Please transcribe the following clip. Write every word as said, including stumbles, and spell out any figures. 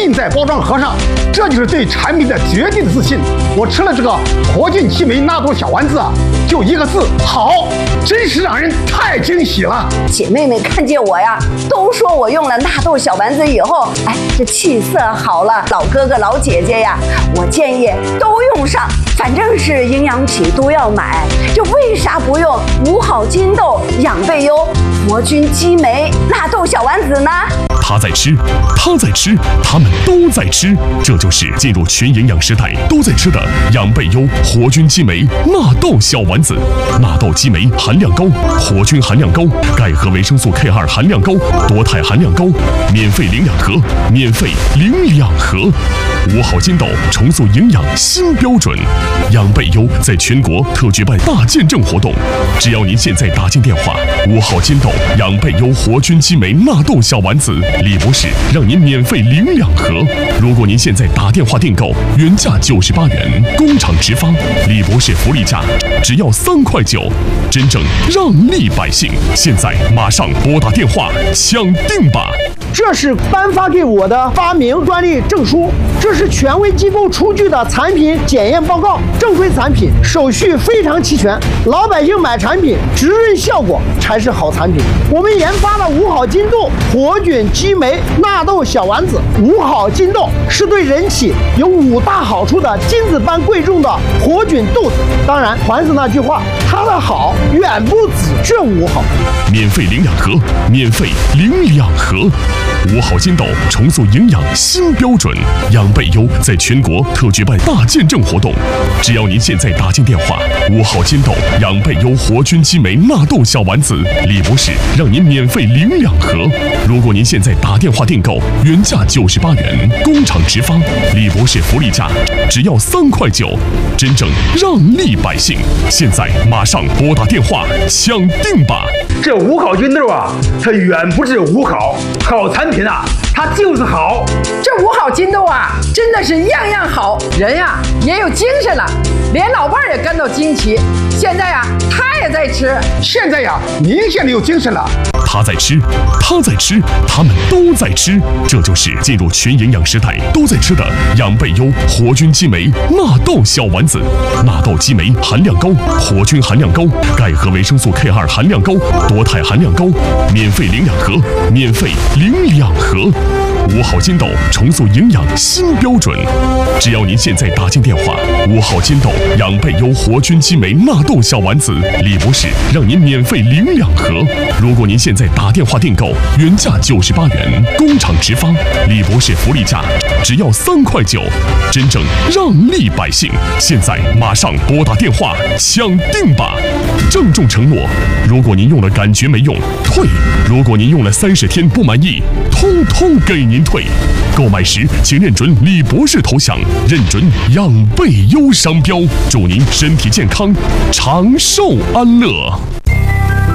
印在包装盒上，这就是对产品的绝对的自信。我吃了这个活菌七酶纳豆小丸子啊，就一个字好，真是让人太惊喜了。 姐妹们看见我呀，都说我用了纳豆小丸子以后，哎，这气色好了。老哥哥老姐姐呀，我建议都用上，反正是营养品都要买，这为啥不用五好金豆、养倍优、活菌激酶、纳豆小丸子呢？ 他在吃，他在吃，他们都在吃，这就是进入全营养时代都在吃的养倍优活菌激酶纳豆小丸子。纳豆激酶含量高，活菌含量高，钙和维生素 K 二 含量高，多肽含量高，免费领两盒，免费领两盒。五好金豆重塑营养新标准，养倍优在全国特举办大见证活动，只要您现在打进电话，五好金豆养倍优活菌激酶纳豆小丸子，李博士让您免费领两盒。如果您现在打电话订购，原价九十八元，工厂直发，李博士福利价只要三块九，真正让利百姓。现在马上拨打电话抢订吧！ 这是颁发给我的发明专利证书，这是权威机构出具的产品检验报告，正规产品，手续非常齐全。老百姓买产品，滋润效果才是好产品。我们研发了五好金豆活菌激酶纳豆小丸子。五好金豆是对人体有五大好处的金子般贵重的活菌豆子。当然，还是那句话，它的好远不止这五好。 免费领两盒，免费领两盒。五好金豆重塑营养新标准，养倍优在全国特举办大见证活动，只要您现在打进电话，五好金豆养倍优活菌激酶纳豆小丸子，李博士让您免费领两盒。如果您现在打电话订购，原价九十八元，工厂直发，李博士福利价只要三块九，真正让利百姓。现在马上拨打电话抢订吧！ 这五好菌豆啊，它远不止五好，好产品啊，它就是好。 这五好金豆啊，真的是样样好，人呀也有精神了，连老伴儿也感到惊奇。现在呀，他也在吃， 现在呀，明显的有精神了。 他在吃，他在吃，他们都在吃，这就是进入全营养时代都在吃的养倍优活菌激酶纳豆小丸子。纳豆激酶含量高，活菌含量高，钙和维生素 K 二 含量高，多肽含量高，免费领两盒，免费领两盒。五好金豆重塑营养新标准，只要您现在打进电话，五好金豆养倍优活菌激酶纳豆小丸子，李博士让您免费领两盒。如果您现在打电话订购，原价九十八元，工厂直发，李博士福利价只要三块九，真正让利百姓。现在马上拨打电话抢订吧！郑重承诺，如果您用了感觉没用，退；如果您用了三十天不满意，通通给您退。购买时请认准李博士头像，认准养倍优商标，祝您身体健康，长寿安乐。